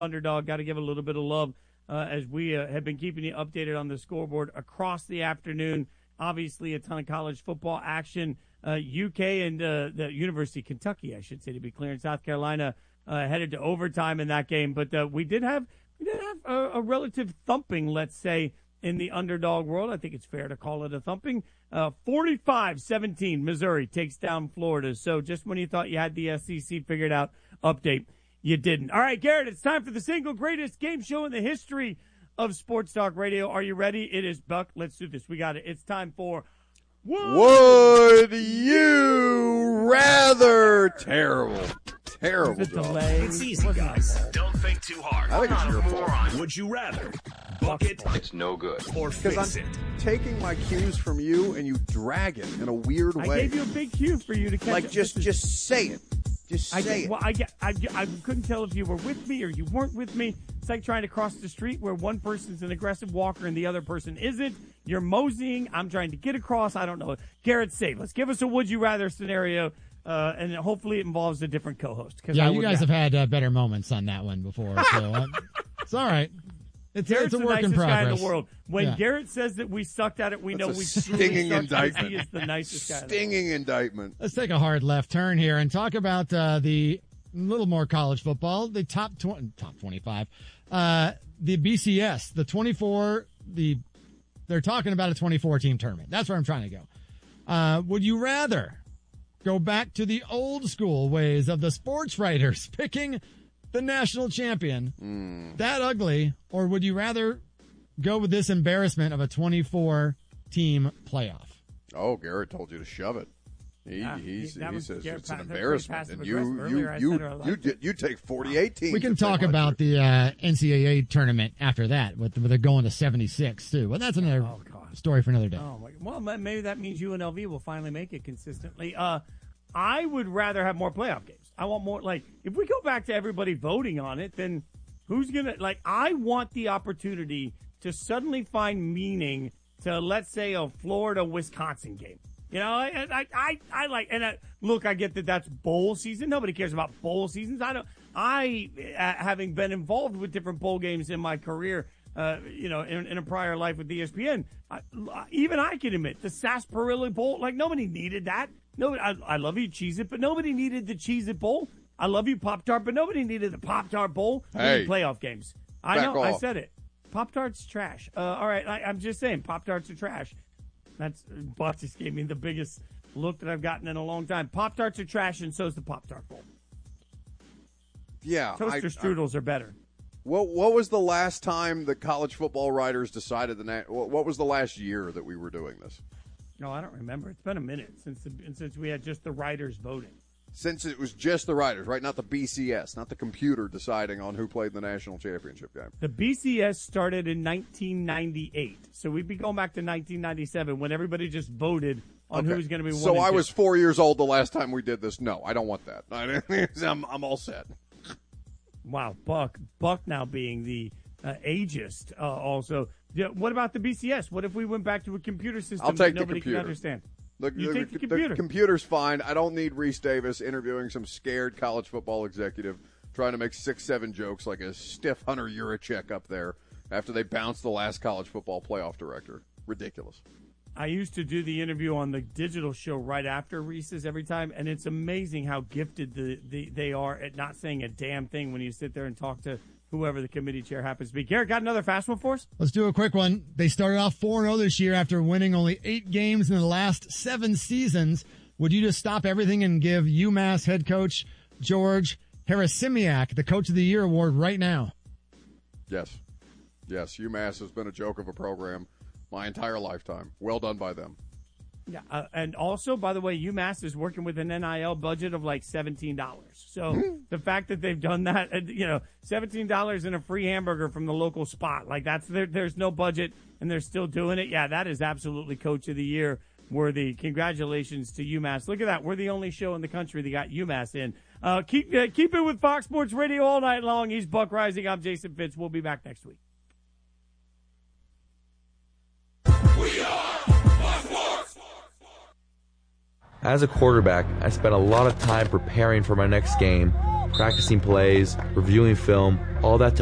Underdog. Got to give a little bit of love as we have been keeping you updated on the scoreboard across the afternoon. Obviously, a ton of college football action. UK and the University of Kentucky, I should say, to be clear, in South Carolina headed to overtime in that game. But we did have a relative thumping, let's say, in the underdog world. I think it's fair to call it a thumping. 45-17, Missouri takes down Florida. So just when you thought you had the SEC figured out, update, you didn't. All right, Garrett, it's time for the single greatest game show in the history of Sports Talk Radio. Are you ready? It is Buck. Let's do this. We got it. It's time for Would You Rather? Terrible delay. It's easy, guys. Don't think too hard. I think it's your fault. Would you rather book it? It's no good. Or fix it? Taking my cues from you and you drag it in a weird way. I gave you a big cue for you to catch like up. just say it. Just say it. Well, I couldn't tell if you were with me or you weren't with me. It's like trying to cross the street where one person's an aggressive walker and the other person isn't. You're moseying. I'm trying to get across. I don't know. Garrett, save. Let's give us a would you rather scenario, and hopefully it involves a different co-host. Yeah, you guys have had better moments on that one before, so it's all right. It's a work in progress. Guy in the world. When Garrett says that we sucked at it, we know we stinging indictment. He is the nicest guy. Stinging indictment. Let's take a hard left turn here and talk about the little more college football, the top 25, the BCS, the 24. They're talking about a 24-team tournament. That's where I'm trying to go. Would you rather go back to the old school ways of the sports writers picking the national champion, that ugly, or would you rather go with this embarrassment of a 24-team playoff? Oh, Garrett told you to shove it. He says Garrett it's an embarrassment, and you take 48 teams. We can talk about the NCAA tournament after that, with they're going to 76 too. Well, that's another story for another day. Oh my, well, maybe that means UNLV will finally make it consistently. I would rather have more playoff games. I want more. Like, if we go back to everybody voting on it, then who's gonna I want the opportunity to suddenly find meaning to, let's say, a Florida-Wisconsin game. You know, I like, and look, I get that that's bowl season. Nobody cares about bowl seasons. Having been involved with different bowl games in my career, in a prior life with ESPN, even I can admit the Sarsaparilla Bowl, like, nobody needed that. Nobody, I love you, Cheez-It, but nobody needed the Cheez-It Bowl. I love you, Pop-Tart, but nobody needed the Pop-Tart Bowl. Hey, playoff games. I know, off. I said it. Pop-Tart's trash. All right, I'm just saying, Pop-Tarts are trash. Buck just gave me the biggest look that I've gotten in a long time. Pop-Tarts are trash, and so's the Pop-Tart Bowl. Yeah. Toaster strudels are better. What was the last time the college football writers decided what was the last year that we were doing this? No, I don't remember. It's been a minute since we had just the writers voting. Since it was just the writers, right? Not the BCS, not the computer deciding on who played the national championship game. The BCS started in 1998. So we'd be going back to 1997 when everybody just voted on who was going to be one. So I was 4 years old the last time we did this. No, I don't want that. I'm all set. Wow, Buck now being the ageist also. Yeah, what about the BCS? What if we went back to a computer system that nobody can understand? The computer's fine. I don't need Reese Davis interviewing some scared college football executive trying to make 6-7 jokes like a stiff Hunter Yurachek up there after they bounced the last college football playoff director. Ridiculous. I used to do the interview on the digital show right after Reese's every time, and it's amazing how gifted they are at not saying a damn thing when you sit there and talk to whoever the committee chair happens to be. Garrett, got another fast one for us? Let's do a quick one. They started off 4-0 this year after winning only 8 games in the last 7 seasons. Would you just stop everything and give UMass head coach George Harasimiak the Coach of the Year award right now? Yes. UMass has been a joke of a program my entire lifetime. Well done by them. Yeah, and also, by the way, UMass is working with an NIL budget of like $17. So the fact that they've done that, $17 and a free hamburger from the local spot, like there's no budget and they're still doing it. Yeah, that is absolutely Coach of the Year worthy. Congratulations to UMass. Look at that. We're the only show in the country that got UMass in. Keep it with Fox Sports Radio all night long. He's Buck Rising. I'm Jason Fitz. We'll be back next week. We are Fox Sports. As a quarterback, I spent a lot of time preparing for my next game practicing plays, reviewing film, all that to